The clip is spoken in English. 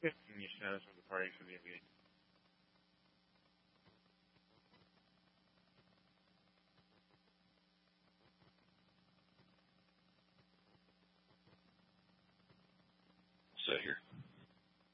New status of the party for the NBA. Sit here.